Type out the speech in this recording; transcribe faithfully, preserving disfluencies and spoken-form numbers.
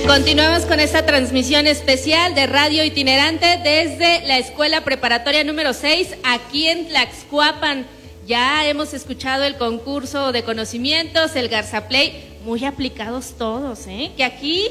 Continuamos con esta transmisión especial de Radio Itinerante desde la Escuela Preparatoria número seis, aquí en Tlaxcuapan. Ya hemos escuchado el concurso de conocimientos, el Garza Play, muy aplicados todos, ¿eh? Que aquí